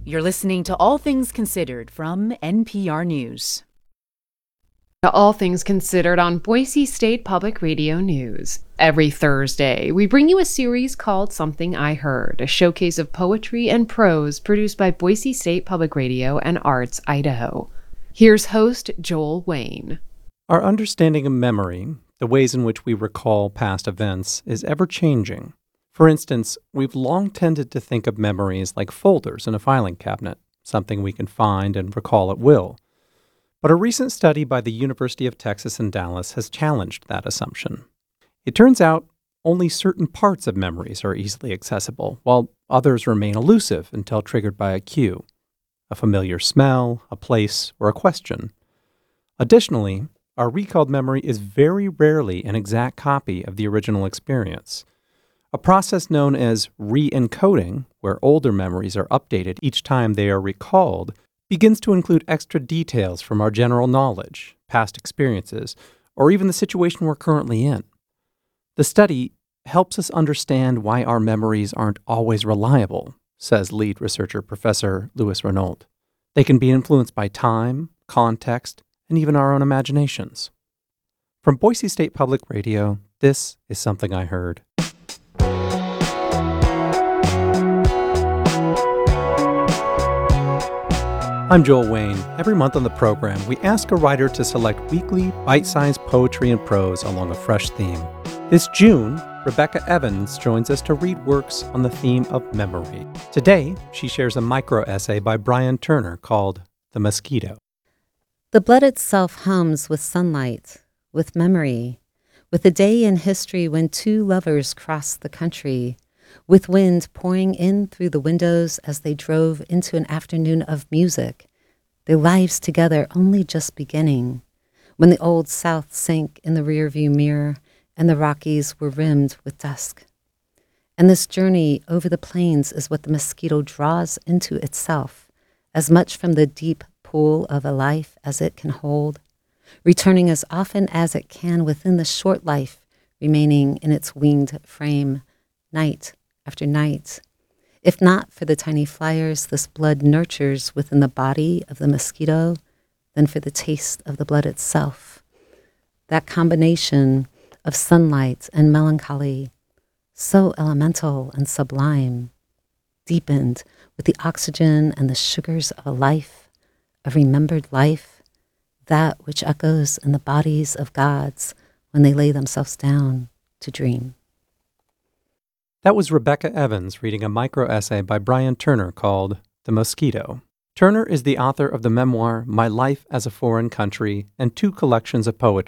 You're listening to All Things Considered from NPR News. All Things Considered on Boise State Public Radio News. Every Thursday, we bring you a series called Something I Heard, a showcase of poetry and prose produced by Boise State Public Radio and Arts, Idaho. Here's host Joel Wayne. Our understanding of memory, the ways in which we recall past events, is ever-changing. For instance, we've long tended to think of memories like folders in a filing cabinet, something we can find and recall at will. But a recent study by the University of Texas in Dallas has challenged that assumption. It turns out only certain parts of memories are easily accessible, while others remain elusive until triggered by a cue, a familiar smell, a place, or a question. Additionally, our recalled memory is very rarely an exact copy of the original experience. A process known as re-encoding, where older memories are updated each time they are recalled, begins to include extra details from our general knowledge, past experiences, or even the situation we're currently in. The study helps us understand why our memories aren't always reliable, says lead researcher Professor Louis Renault. They can be influenced by time, context, and even our own imaginations. From Boise State Public Radio, this is Something I Heard. I'm Joel Wayne. Every month on the program, we ask a writer to select weekly, bite-sized poetry and prose along a fresh theme. This June, Rebecca Evans joins us to read works on the theme of memory. Today, she shares a micro-essay by Brian Turner called The Mosquito. The blood itself hums with sunlight, with memory, with a day in history when two lovers crossed the country, with wind pouring in through the windows as they drove into an afternoon of music, their lives together only just beginning, when the old South sank in the rearview mirror and the Rockies were rimmed with dusk. And this journey over the plains is what the mosquito draws into itself, as much from the deep pool of a life as it can hold, returning as often as it can within the short life remaining in its winged frame, night after night. If not for the tiny flyers this blood nurtures within the body of the mosquito, then for the taste of the blood itself. That combination of sunlight and melancholy, so elemental and sublime, deepened with the oxygen and the sugars of a life, a remembered life, that which echoes in the bodies of gods when they lay themselves down to dream. That was Rebecca Evans reading a micro-essay by Brian Turner called The Mosquito. Turner is the author of the memoir My Life as a Foreign Country and two collections of poetry,